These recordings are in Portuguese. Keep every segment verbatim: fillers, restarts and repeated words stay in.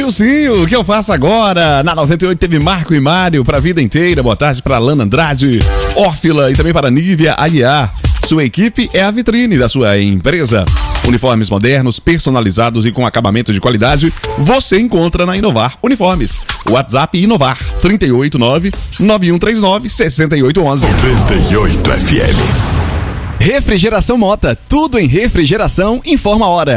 Gilcinho, o que eu faço agora? Na noventa e oito teve Marco e Mário pra vida inteira. Boa tarde pra Lana Andrade, Órfila e também para Nívia Aguiar. Sua equipe é a vitrine da sua empresa. Uniformes modernos, personalizados e com acabamento de qualidade, você encontra na Inovar Uniformes. WhatsApp Inovar trinta e oito nove, nove um três nove, seis oito um um. noventa e oito F M. Refrigeração Mota, tudo em refrigeração, informa a hora.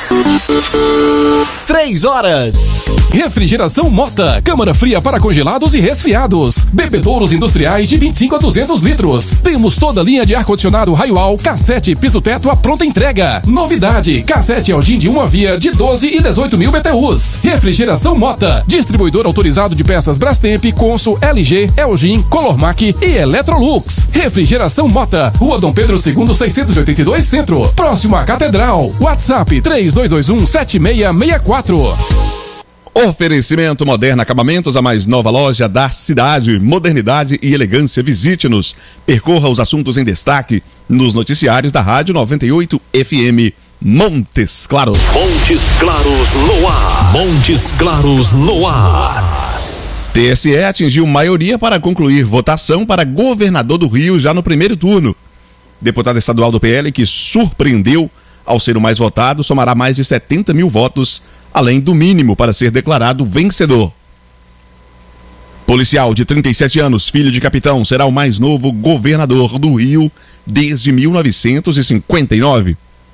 Três horas. Refrigeração Mota, câmara fria para congelados e resfriados. Bebedouros industriais de vinte e cinco a duzentos litros. Temos toda a linha de ar-condicionado Raioal, cassete, piso-teto à pronta entrega. Novidade, cassete Elgin de uma via de doze e dezoito mil B T Us. Refrigeração Mota, distribuidor autorizado de peças Brastemp, Consul, L G, Elgin, Colormac e Electrolux. Refrigeração Mota, Rua Dom Pedro segundo, seiscentos e oitenta e dois, Centro, próximo à Catedral. WhatsApp três dois dois um, sete seis seis quatro. Oferecimento Moderna Acabamentos, a mais nova loja da cidade. Modernidade e elegância. Visite-nos. Percorra os assuntos em destaque nos noticiários da Rádio noventa e oito F M Montes Claros. Montes Claros no ar. Montes Claros no ar. T S E atingiu maioria para concluir votação para governador do Rio já no primeiro turno. Deputado estadual do P L, que surpreendeu ao ser o mais votado, somará mais de setenta mil votos, além do mínimo para ser declarado vencedor. Policial de trinta e sete anos, filho de capitão, será o mais novo governador do Rio desde mil novecentos e cinquenta e nove.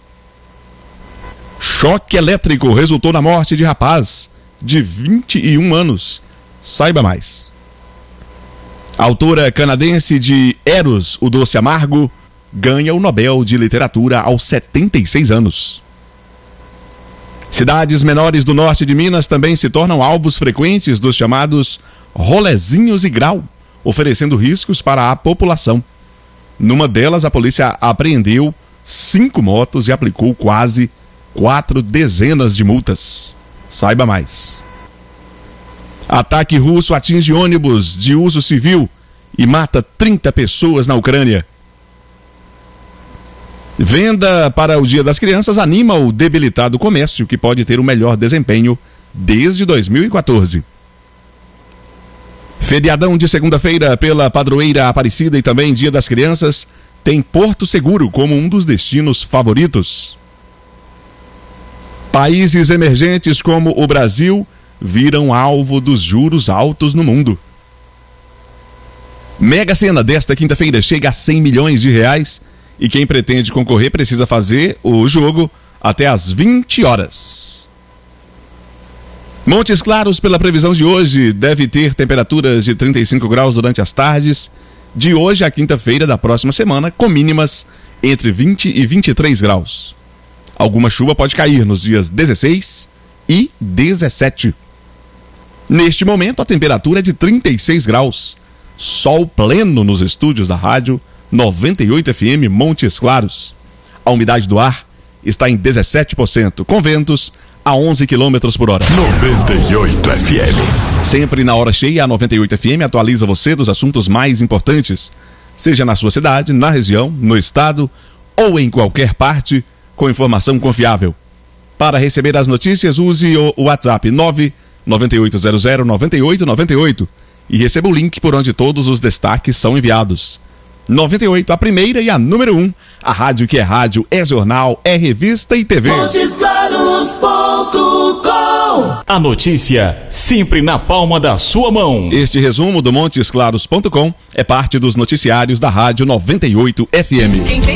Choque elétrico resultou na morte de rapaz de vinte e um anos. Saiba mais. A autora canadense de Eros, o Doce Amargo, ganha o Nobel de Literatura aos setenta e seis anos. Cidades menores do norte de Minas também se tornam alvos frequentes dos chamados rolezinhos e grau, oferecendo riscos para a população. Numa delas, a polícia apreendeu cinco motos e aplicou quase quatro dezenas de multas. Saiba mais. Ataque russo atinge ônibus de uso civil e mata trinta pessoas na Ucrânia. Venda para o Dia das Crianças anima o debilitado comércio, que pode ter o melhor desempenho desde dois mil e quatorze. Feriadão de segunda-feira pela padroeira Aparecida e também Dia das Crianças tem Porto Seguro como um dos destinos favoritos. Países emergentes como o Brasil viram alvo dos juros altos no mundo. Mega Sena desta quinta-feira chega a cem milhões de reais. E quem pretende concorrer precisa fazer o jogo até às vinte horas. Montes Claros, pela previsão de hoje, deve ter temperaturas de trinta e cinco graus durante as tardes de hoje à quinta-feira da próxima semana, com mínimas entre vinte e vinte e três graus. Alguma chuva pode cair nos dias dezesseis e dezessete. Neste momento, a temperatura é de trinta e seis graus. Sol pleno nos estúdios da rádio noventa e oito F M Montes Claros. A umidade do ar está em dezessete por cento, com ventos a onze quilômetros por hora. noventa e oito F M. Sempre na hora cheia, a noventa e oito F M atualiza você dos assuntos mais importantes, seja na sua cidade, na região, no estado ou em qualquer parte, com informação confiável. Para receber as notícias, use o WhatsApp nove nove oito zero zero nove oito nove oito e receba o link por onde todos os destaques são enviados. noventa e oito, a primeira e a número um. A rádio que é rádio, é jornal, é revista e T V. Montes Claros ponto com. A notícia sempre na palma da sua mão. Este resumo do Montes Claros ponto com é parte dos noticiários da rádio noventa e oito F M.